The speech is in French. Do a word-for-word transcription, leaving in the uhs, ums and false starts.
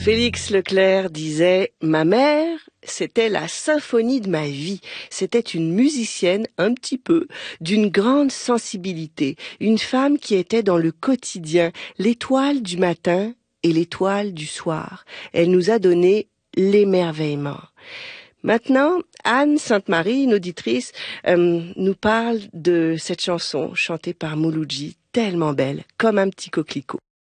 Félix Leclerc disait « Ma mère, c'était la symphonie de ma vie. C'était une musicienne, un petit peu, d'une grande sensibilité, une femme qui était dans le quotidien, l'étoile du matin et l'étoile du soir. Elle nous a donné l'émerveillement. » Maintenant, Anne Sainte-Marie, une auditrice, euh, nous parle de cette chanson chantée par Mouloudji, tellement belle, comme un petit coquelicot.